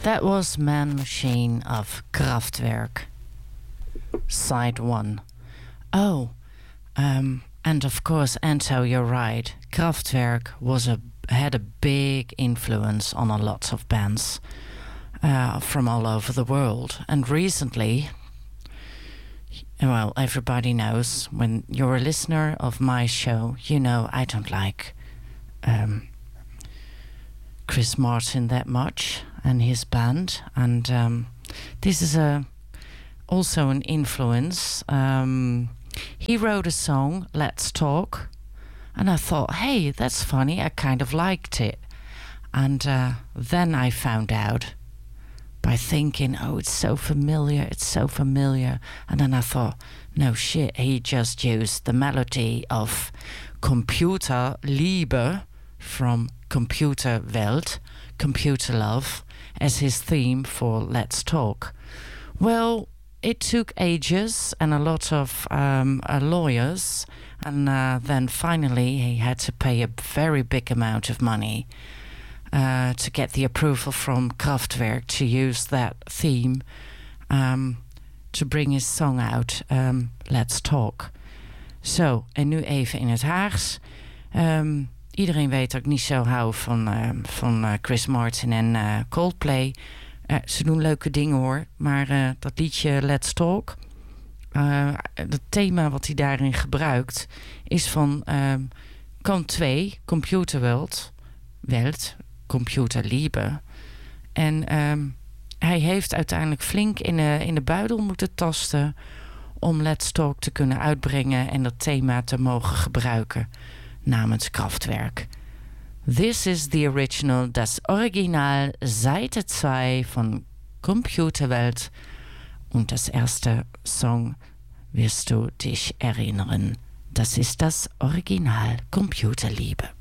That was Man Machine of Kraftwerk, side 1. Oh, and of course, Anto, you're right. Kraftwerk had a big influence on a lot of bands from all over the world. And recently, well, everybody knows, when you're a listener of my show, you know I don't like Chris Martin that much and his band. And this is also an influence. He wrote a song, Let's Talk, and I thought, hey, that's funny, I kind of liked it. And then I found out by thinking, oh, it's so familiar. And then I thought, no shit, he just used the melody of Computerliebe from Computerwelt, Computer Love, as his theme for Let's Talk. Well, it took ages and a lot of lawyers, and then finally he had to pay a very big amount of money to get the approval from Kraftwerk to use that theme to bring his song out, Let's Talk. Zo, en nu even in het Haags. Iedereen weet dat ik niet zo hou van Chris Martin en Coldplay. Ze doen leuke dingen hoor, maar dat liedje Let's Talk, het thema wat hij daarin gebruikt is van kant 2, Computerwelt, Computerliebe. En hij heeft uiteindelijk flink in de buidel moeten tasten om Let's Talk te kunnen uitbrengen en dat thema te mogen gebruiken namens Kraftwerk. This is the original, das Original, Seite 2 von Computerwelt. Und das erste Song wirst du dich erinnern. Das ist das Original Computerliebe.